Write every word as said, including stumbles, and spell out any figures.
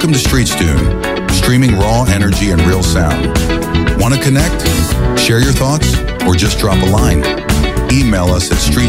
Welcome to StreetsTune, streaming raw energy and real sound. Want to connect? Share your thoughts? Or just drop a line? Email us at streets